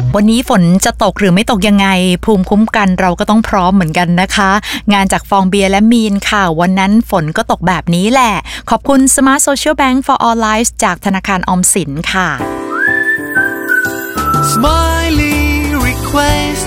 วันนี้ฝนจะตกหรือไม่ตกยังไงภูมิคุ้มกันเราก็ต้องพร้อมเหมือนกันนะคะงานจากฟองเบียร์และมีนค่ะวันนั้นฝนก็ตกแบบนี้แหละขอบคุณ Smart Social Bank for All Lives จากธนาคารออมสินค่ะ Smiley Request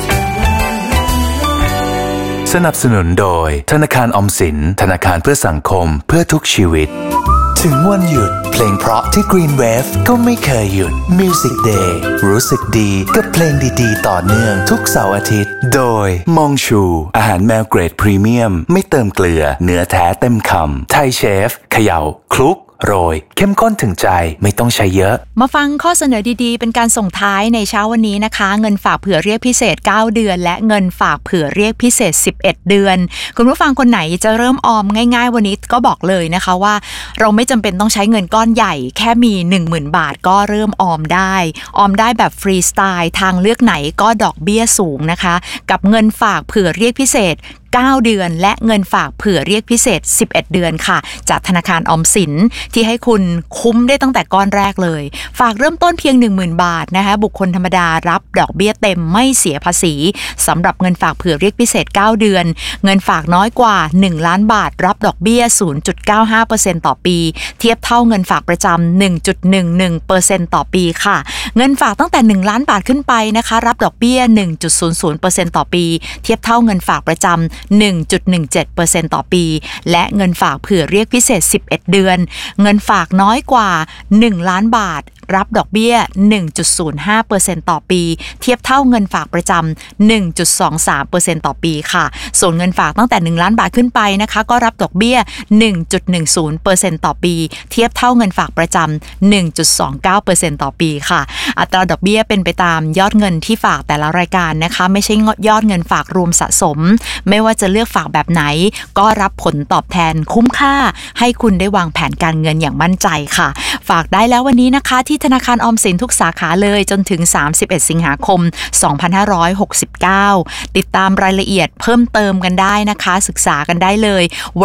สนับสนุนโดยธนาคารออมสินธนาคารเพื่อสังคมเพื่อทุกชีวิตถึงวันหยุดเพลงเพราะที่ Green Wave ก็ไม่เคยหยุด Music Day รู้สึกดีกับเพลงดีๆต่อเนื่องทุกเสาร์อาทิตย์โดยมองชูอาหารแมวเกรดพรีเมียมไม่เติมเกลือเนื้อแท้เต็มคำไทยเชฟเขย่าคลุกโรยเข้มข้นถึงใจไม่ต้องใช้เยอะมาฟังข้อเสนอดีๆเป็นการส่งท้ายในเช้าวันนี้นะคะเงินฝากเผื่อเรียกพิเศษ9เดือนและเงินฝากเผื่อเรียกพิเศษ11เดือนคุณผู้ฟังคนไหนจะเริ่มออมง่ายๆวันนี้ก็บอกเลยนะคะว่าเราไม่จำเป็นต้องใช้เงินก้อนใหญ่แค่มี 10,000 บาทก็เริ่มออมได้แบบฟรีสไตล์ทางเลือกไหนก็ดอกเบี้ยสูงนะคะกับเงินฝากเผื่อเรียกพิเศษ9เดือนและเงินฝากเผื่อเรียกพิเศษ11เดือนค่ะจากธนาคารออมสินที่ให้คุณคุ้มได้ตั้งแต่ก้อนแรกเลยฝากเริ่มต้นเพียง 10,000 บาทนะคะบุคคลธรรมดารับดอกเบี้ยเต็มไม่เสียภาษีสำหรับเงินฝากเผื่อเรียกพิเศษ9เดือนเงินฝากน้อยกว่า1ล้านบาทรับดอกเบี้ย 0.95% ต่อปีเทียบเท่าเงินฝากประจำ 1.11% ต่อปีค่ะเงินฝากตั้งแต่1ล้านบาทขึ้นไปนะคะรับดอกเบี้ย 1.00% ต่อปีเทียบเท่าเงินฝากประจำ1.17% ต่อปีและเงินฝากเผื่อเรียกพิเศษ11เดือนเงินฝากน้อยกว่า1ล้านบาทรับดอกเบี้ย 1.05% ต่อปีเทียบเท่าเงินฝากประจำ 1.23% ต่อปีค่ะส่วนเงินฝากตั้งแต่1ล้านบาทขึ้นไปนะคะก็รับดอกเบี้ย 1.10% ต่อปีเทียบเท่าเงินฝากประจำ 1.29% ต่อปีค่ะอัตราดอกเบี้ยเป็นไปตามยอดเงินที่ฝากแต่ละรายการนะคะไม่ใช่ยอดเงินฝากรวมสะสมไม่ว่าจะเลือกฝากแบบไหนก็รับผลตอบแทนคุ้มค่าให้คุณได้วางแผนการเงินอย่างมั่นใจค่ะฝากได้แล้ววันนี้นะคะที่ธนาคารออมสินทุกสาขาเลยจนถึง31สิงหาคม2569ติดตามรายละเอียดเพิ่มเติมกันได้นะคะศึกษากันได้เลย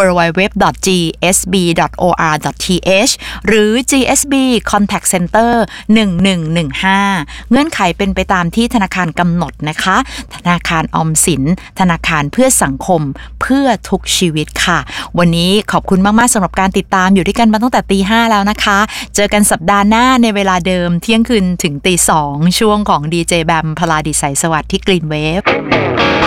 www.gsb.or.th หรือ GSB Contact Center 1115เงื่อนไขเป็นไปตามที่ธนาคารกำหนดนะคะธนาคารออมสินธนาคารเพื่อสังคมเพื่อทุกชีวิตค่ะวันนี้ขอบคุณมากๆสำหรับการติดตามอยู่ด้วยกันมาตั้งแต่ 5:00 แล้วนะคะเจอกันสัปดาห์หน้าในเวลาเดิมเที่ยงคืนถึง 2:00 ช่วงของดีเจแบมพลาดิษฐ์สายสวัสดิ์ที่ Green Wave